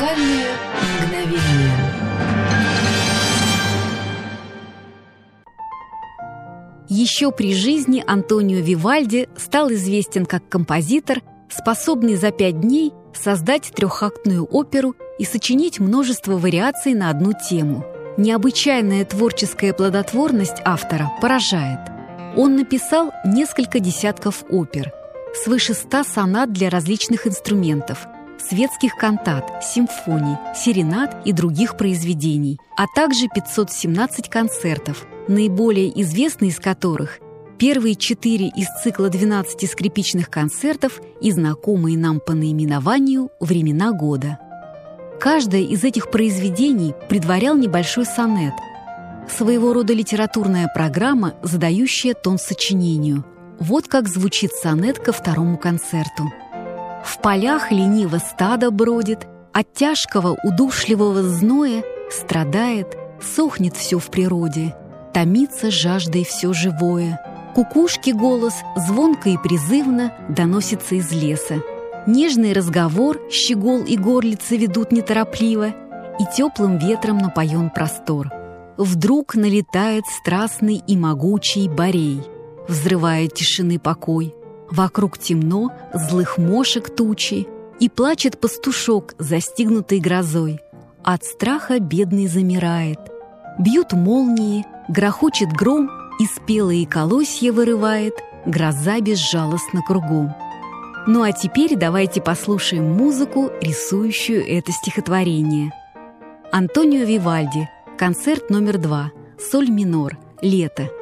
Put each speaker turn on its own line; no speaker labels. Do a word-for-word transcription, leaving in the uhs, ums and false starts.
Музыкальное мгновение.
Еще при жизни Антонио Вивальди стал известен как композитор, способный за пять дней создать трехактную оперу и сочинить множество вариаций на одну тему. Необычайная творческая плодотворность автора поражает. Он написал несколько десятков опер, свыше ста сонат для различных инструментов, светских кантат, симфоний, серенад и других произведений, а также пятьсот семнадцать концертов, наиболее известный из которых первые четыре из цикла двенадцати скрипичных концертов и знакомые нам по наименованию «Времена года». Каждое из этих произведений предварял небольшой сонет, своего рода литературная программа, задающая тон сочинению. Вот как звучит сонет ко второму концерту. В полях лениво стадо бродит, от тяжкого удушливого зноя страдает, сохнет все в природе, томится жаждой все живое. Кукушки голос звонко и призывно доносится из леса. Нежный разговор щегол и горлица ведут неторопливо, и теплым ветром напоен простор. Вдруг налетает страстный и могучий борей, взрывая тишины покой. Вокруг темно, злых мошек тучи, и плачет пастушок, застигнутый грозой. От страха бедный замирает. Бьют молнии, грохочет гром, и спелые колосья вырывает гроза безжалостно кругом. Ну а теперь давайте послушаем музыку, рисующую это стихотворение. Антонио Вивальди, концерт номер два, соль минор, лето.